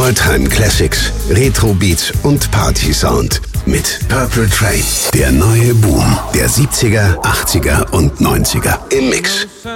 All-Time Classics, Retro Beats und Party Sound mit Purple Train. Der neue Boom der 70er, 80er und 90er im Mix.